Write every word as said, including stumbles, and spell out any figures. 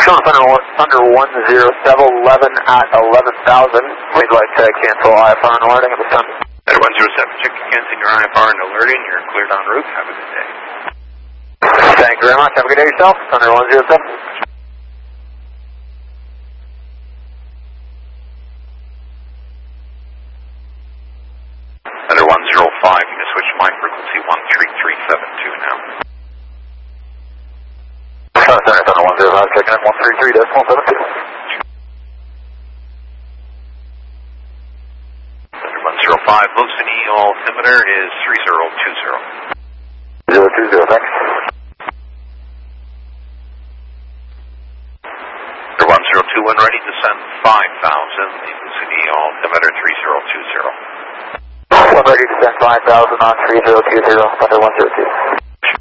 Sean Thunder, Thunder one zero seven eleven at eleven thousand. We'd like to cancel I F R and alerting at this time. Thunder one zero seven, check your canceling your I F R and alerting. You're cleared en route. Have a good day. Thank you very much. Have a good day yourself. Thunder one zero seven. Thunder one zero five, you can switch my frequency one three three seven two now. Thunder, Thunder one zero five, checking in one three three decimal seven two. Thunder one zero five, Wilson E altimeter is three zero two zero. zero two zero, thanks. Thunder one zero two, when ready, descend five thousand, Wilson E altimeter three zero two zero. One ready to send five thousand on three zero two zero, Thunder one zero two.